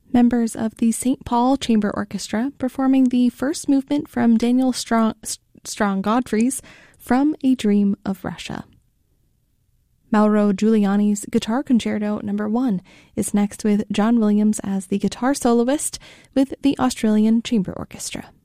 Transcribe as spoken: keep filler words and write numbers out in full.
Members of the Saint Paul Chamber Orchestra performing the first movement from Daniel Strong, Strong Godfrey's From a Dream of Russia. Mauro Giuliani's Guitar Concerto Number one is next with John Williams as the guitar soloist with the Australian Chamber Orchestra.